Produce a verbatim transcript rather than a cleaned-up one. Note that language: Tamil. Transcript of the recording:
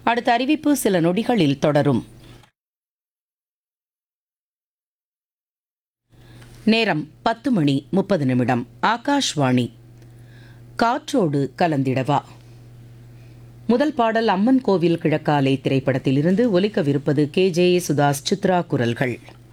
அடுத்த அறிவிப்பு சில நொடிகளில் தொடரும். நேரம் பத்து மணி முப்பது நிமிடம். ஆகாஷ்வாணி. காற்றோடு கலந்திடவா. முதல் பாடல் அம்மன் கோவில் கிழக்காலை திரைப்படத்திலிருந்து ஒலிக்கவிருப்பது கே ஜே சுதாஸ் சித்ரா குரல்கள்.